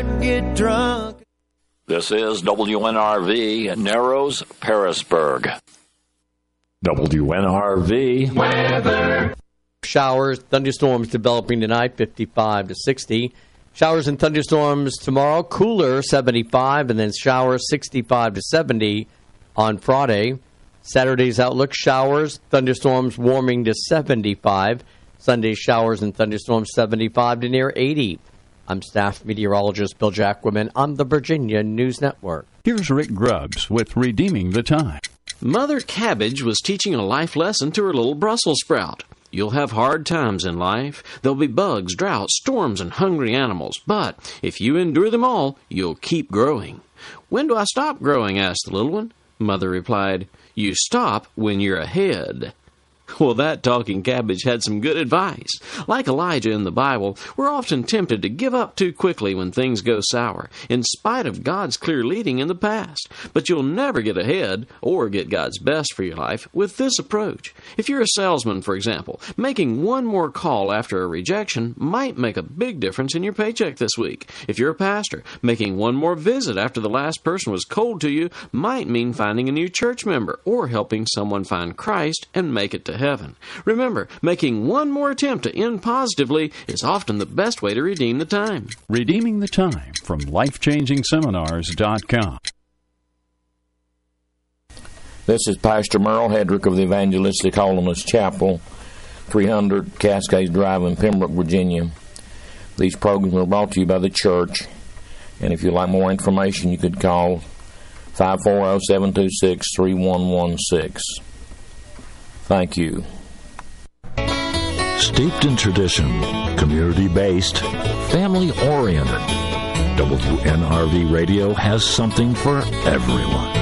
Get drunk. This is WNRV, Narrows, Parisburg. WNRV weather. Showers, thunderstorms developing tonight, 55 to 60. Showers and thunderstorms tomorrow, cooler, 75, and then showers, 65 to 70 on Friday. Saturday's outlook, showers, thunderstorms warming to 75. Sunday, showers and thunderstorms, 75 to near 80. I'm staff meteorologist Bill Jacquemin on the Virginia News Network. Here's Rick Grubbs with Redeeming the Time. Mother Cabbage was teaching a life lesson to her little Brussels sprout. You'll have hard times in life. There'll be bugs, droughts, storms, and hungry animals. But if you endure them all, you'll keep growing. When do I stop growing? Asked the little one. Mother replied, you stop when you're ahead. Well, that talking cabbage had some good advice. Like Elijah in the Bible, we're often tempted to give up too quickly when things go sour, in spite of God's clear leading in the past. But you'll never get ahead or get God's best for your life with this approach. If you're a salesman, for example, making one more call after a rejection might make a big difference in your paycheck this week. If you're a pastor, making one more visit after the last person was cold to you might mean finding a new church member or helping someone find Christ and make it to heaven. Remember, making one more attempt to end positively is often the best way to redeem the time. Redeeming the Time from LifeChangingSeminars.com. This is Pastor Merle Hedrick of the Evangelistic Holiness Chapel, 300 Cascades Drive in Pembroke, Virginia. These programs are brought to you by the church, and if you'd like more information, you could call 540-726-3116. Thank you. Steeped in tradition, community-based, family-oriented, WNRV Radio has something for everyone.